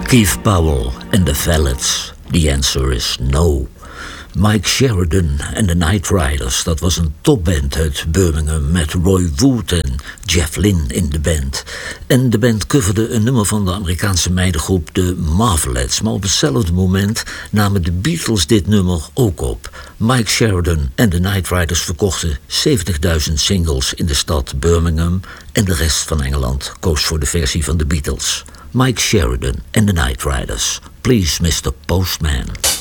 Keith Powell and the Vallets. The answer is no. Mike Sheridan en de Night Riders, dat was een topband uit Birmingham met Roy Wood en Jeff Lynne in de band. En de band coverde een nummer van de Amerikaanse meidengroep The Marvelettes, maar op hetzelfde moment namen de Beatles dit nummer ook op. Mike Sheridan en de Night Riders verkochten 70.000 singles in de stad Birmingham en de rest van Engeland koos voor de versie van de Beatles. Mike Sheridan en de Night Riders. Please, Mr. Postman.